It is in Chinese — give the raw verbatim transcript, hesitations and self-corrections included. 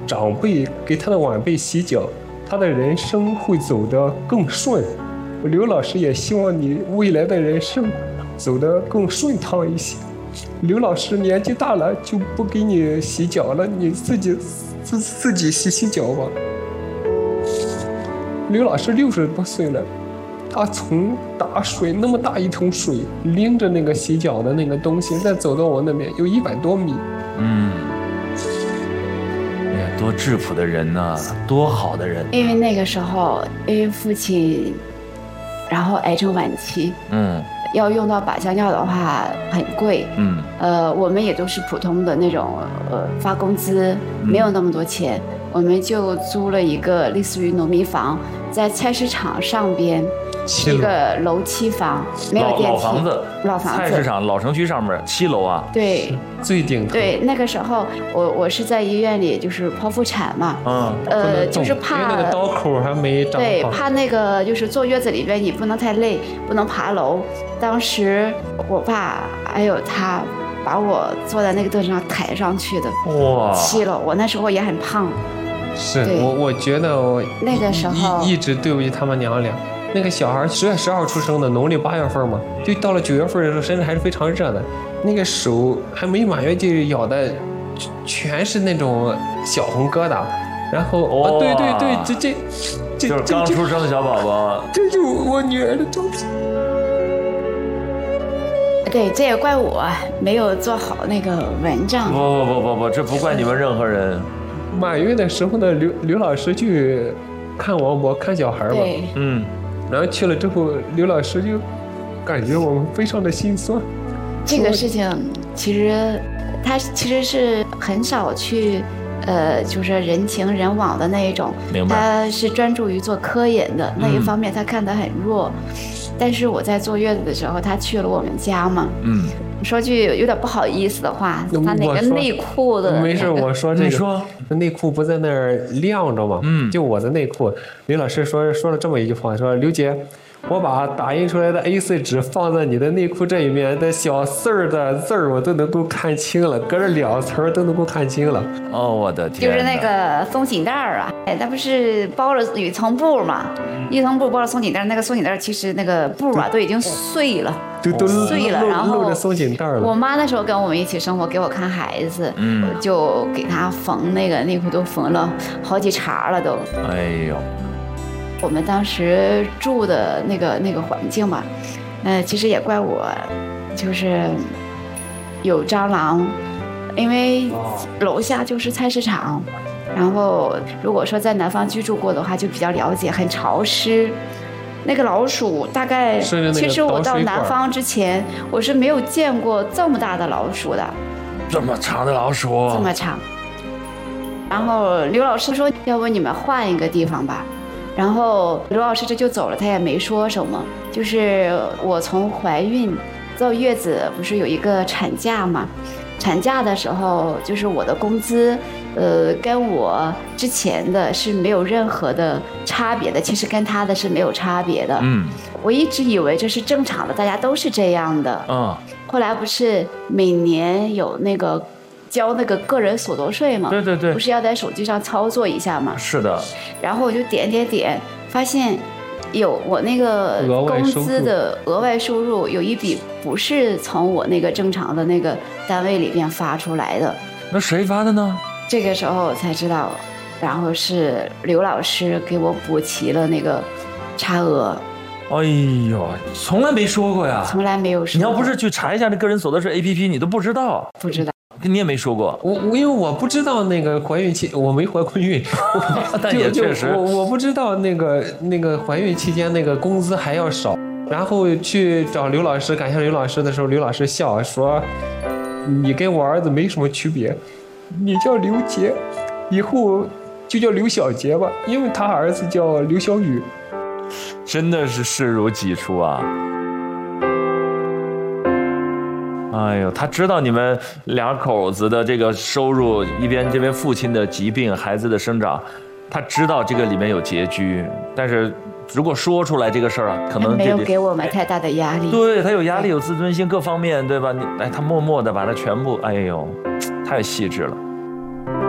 长辈给他的晚辈洗脚，他的人生会走得更顺。刘老师也希望你未来的人生走得更顺畅一些。刘老师年纪大了，就不给你洗脚了，你自己自自己洗洗脚吧。刘老师六十多岁了，他从打水那么大一桶水，拎着那个洗脚的那个东西，再走到我那边，有一百多米。 嗯，哎呀，多质朴的人呐、啊，多好的人。 因为那个时候，因为父亲，然后癌症晚期， 嗯， 要用到靶向药的话很贵， 嗯， 呃，我们也都是普通的那种，呃，发工资，没有那么多钱。嗯，我们就租了一个类似于农民房，在菜市场上边，一个楼七房，没有电梯， 老房子， 老房子， 菜市场老城区上面七楼啊， 对， 最顶头。 对，那个时候我我是在医院里就是剖腹产嘛， 嗯， 呃，就是怕那个刀口还没长好， 对，怕那个就是坐月子里边你不能太累，不能爬楼。当时我爸还有他把我坐在那个凳子上抬上去的， 哇， 七楼，我那时候也很胖。 是我，我觉得我那个时候一一直对不起他们娘俩。那个小孩十月十号出生的，农历八月份嘛，就到了九月份的时候，身上还是非常热的。那个手还没满月就咬的，全是那种小红疙瘩。然后，哦，对对对，这这这就是刚出生的小宝宝。 这就是我女儿的照片。 对，这也怪我没有做好那个蚊帐。 不不不不不，这不怪你们任何人。 满月的时候呢，刘刘老师去看王博看小孩嘛， 嗯， 然后去了之后，刘老师就感觉我们非常的心酸。 这个事情其实他其实是很少去呃，就是人情人往的那一种， 明白？ 他是专注于做科研的、嗯、那一方面，他看得很弱。但是我在坐月子的时候，他去了我们家嘛， 嗯。 说句有点不好意思的话，他那个内裤的、那个， 没事，我说这个， 说内裤不在那儿晾着吗？ 嗯， 就我的内裤，刘老师说说了这么一句话，说刘姐，我把打印出来的 A 四 纸放在你的内裤这一面的小四儿的字儿，我都能够看清了，隔着两层都能够看清了。 哦，我的天！ 就是那个松紧带儿啊，哎，它不是包了一层布嘛，嗯、一层布包了松紧带，那个松紧带其实那个布啊都已经碎了。 都都碎了，然后露着松紧带了。 我妈那时候跟我们一起生活，给我看孩子，嗯，就给她缝那个内裤，都缝了好几茬了都。 哎呦， 我们当时住的那个那个环境吧，呃，其实也怪我，就是有蟑螂，因为楼下就是菜市场，然后如果说在南方居住过的话，就比较了解，很潮湿。那个老鼠大概，其实我到南方之前，我是没有见过这么大的老鼠的。 这么长的老鼠？ 这么长。然后刘老师说：“要不你们换一个地方吧。”然后刘老师这就走了，他也没说什么。就是我从怀孕到月子，不是有一个产假嘛？产假的时候，就是我的工资，呃，跟我之前的是没有任何的差别的。其实跟他的是没有差别的。 嗯， 我一直以为这是正常的，大家都是这样的。 嗯， 后来不是每年有那个交那个个人所得税吗？ 对对对， 不是要在手机上操作一下吗？ 是的。 然后我就点点点，发现有我那个工资的额外收入有一笔不是从我那个正常的那个单位里边发出来的。 那谁发的呢？ 这个时候才知道，然后是刘老师给我补齐了那个差额。 哎呦，从来没说过呀！ 从来没有说过。 你要不是去查一下那个人所得税 A P P， 你都不知道。 不知道。 你也没说过。 我我因为我不知道那个怀孕期，我没怀过孕， 但也确实， 我我不知道那个那个怀孕期间那个工资还要少。然后去找刘老师，感谢刘老师的时候，刘老师笑说：“你跟我儿子没什么区别，你叫刘杰，以后就叫刘小杰吧，因为他儿子叫刘小雨。” 真的是视如己出啊！哎呦，他知道你们两口子的这个收入，一边这边父亲的疾病，孩子的生长，他知道这个里面有拮据，但是如果说出来这个事儿啊，可能没有给我们太大的压力。 对，他有压力，有自尊心，各方面，对吧？你哎，他默默的把它全部，哎呦，太细致了。